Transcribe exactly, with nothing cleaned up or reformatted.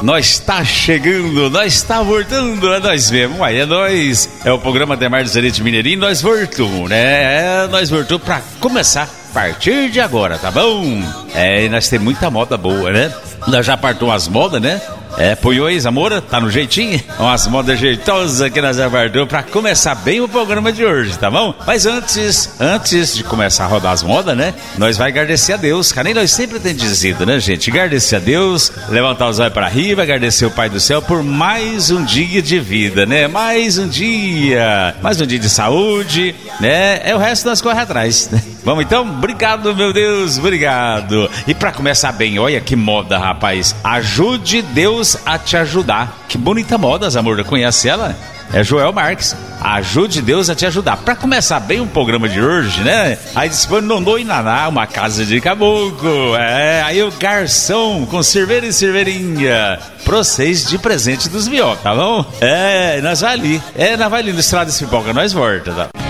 Nós tá chegando, nós tá voltando, é nós mesmo, uai, é nós. É o programa Demar do Zerete Mineirinho, nós voltamos, né? É, nós voltamos pra começar a partir de agora, tá bom? É, e nós temos muita moda boa, né? Nós já partou as modas, né? É, Punhões, Amora, tá no jeitinho? Umas modas jeitosas que nós já guardamos pra começar bem o programa de hoje, tá bom? Mas antes, antes de começar a rodar as modas, né? Nós vai agradecer a Deus, cara, nem nós sempre tem dizido, né, gente? Agradecer a Deus, levantar os olhos pra riba, agradecer o Pai do Céu por mais um dia de vida, né? Mais um dia, mais um dia de saúde, né? É o resto nós corremos atrás, né? Vamos então? Obrigado, meu Deus, obrigado. E pra começar bem, olha que moda, rapaz. Ajude Deus a te ajudar. Que bonita moda, Zamorda, conhece ela? É Joel Marques. Ajude Deus a te ajudar. Pra começar bem o programa de hoje, né? Aí disse, não dou em naná, uma casa de caboclo. É, aí o garçom com cerveja e cerveirinha pra vocês de presente dos Bió, tá bom? É, nós vai ali. É, nós vai ali no Estrada de Pipoca, nós volta, tá?